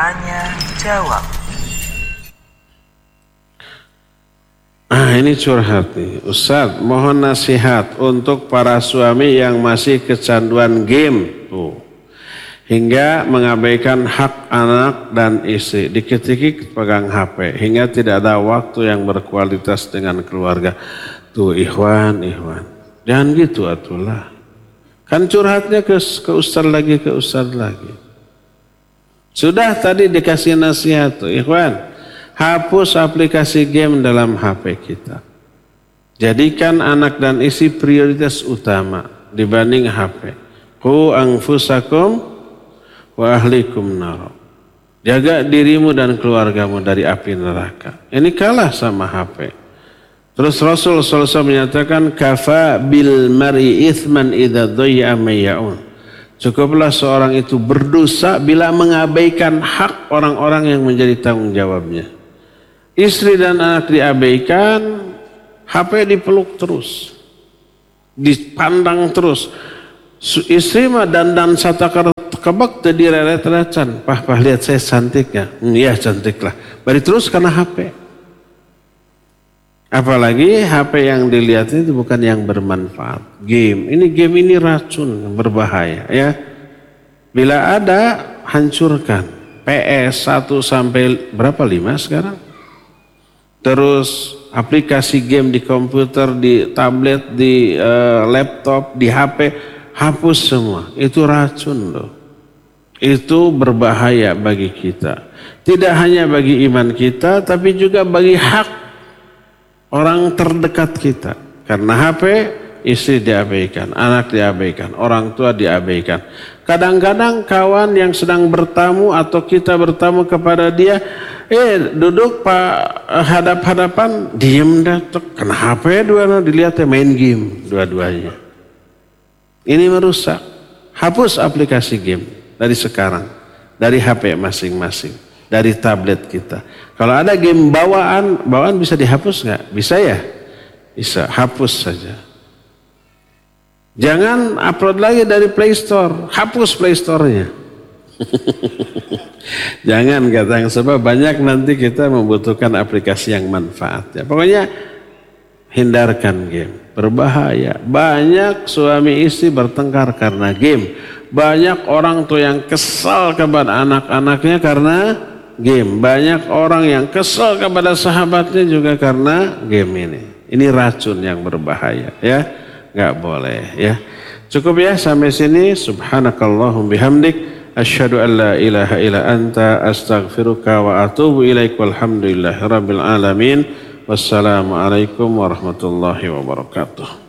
Tanya jawab. Ini curhat nih. Ustaz, mohon nasihat untuk para suami yang masih kecanduan game tuh, hingga mengabaikan hak anak dan istri, dikit-dikit pegang HP hingga tidak ada waktu yang berkualitas dengan keluarga. Tuh ikhwan, jangan gitu atulah. Kan curhatnya ke ustaz lagi. Sudah tadi dikasih nasihat tuh ikhwan. Hapus aplikasi game dalam HP kita. Jadikan anak dan istri prioritas utama dibanding HP. Qu anfusakum wa ahlikum nar. Jaga dirimu dan keluargamu dari api neraka. Ini kalah sama HP. Terus Rasul SAW menyatakan kafa bil mar'i ithman idza dhayya mayyaun. Cukuplah seorang itu berdosa bila mengabaikan hak orang-orang yang menjadi tanggung jawabnya. Istri dan anak diabaikan, HP dipeluk terus, dipandang terus. Istri mah dandan satakar kebak tadi reret-reretan. Pah lihat saya cantik ya? Iya cantik lah. Bari terus karena HP. Apalagi HP yang dilihat itu bukan yang bermanfaat. Game ini racun, berbahaya ya. Bila ada hancurkan. PS 1 sampai berapa 5 sekarang? Terus aplikasi game di komputer, di tablet, di laptop, di HP, hapus semua. Itu racun loh. Itu berbahaya bagi kita. Tidak hanya bagi iman kita, tapi juga bagi hak orang terdekat kita. Karena HP, istri diabaikan, anak diabaikan, orang tua diabaikan. Kadang-kadang kawan yang sedang bertamu atau kita bertamu kepada dia, duduk pak hadap-hadapan, diem dah, kena HP dua, dilihatnya main game dua-duanya. Ini merusak. Hapus aplikasi game dari sekarang, dari HP masing-masing, dari tablet kita. Kalau ada game bawaan bisa dihapus nggak? Bisa ya? Bisa, hapus saja. Jangan upload lagi dari Play Store, hapus Play Store-nya. Jangan katanya, sebab banyak nanti kita membutuhkan aplikasi yang manfaat. Ya, pokoknya hindarkan game, berbahaya. Banyak suami istri bertengkar karena game. Banyak orang tua yang kesal kepada anak-anaknya karena game. Banyak orang yang kesal kepada sahabatnya juga karena game ini. Ini racun yang berbahaya ya. Nggak boleh ya. Cukup ya sampai sini. Subhanakallahum bihamdik asyhadu an la ilaha illa anta astaghfiruka wa atubu ilaik. Walhamdulillahirabbil alamin. Wassalamualaikum warahmatullahi wabarakatuh.